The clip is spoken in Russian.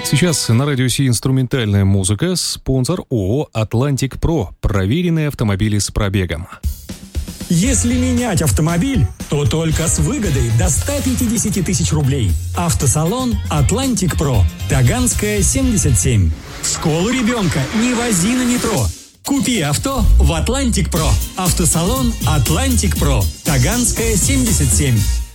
Сейчас на радио Си инструментальная музыка, спонсор ООО «Атлантик Про». Проверенные автомобили с пробегом. Если менять автомобиль, то только с выгодой до 150 тысяч рублей. Автосалон «Атлантик Про». Таганская, 77. В школу ребенка не вози на метро. Купи авто в «Атлантик Про». Автосалон «Атлантик Про». Таганская, 77.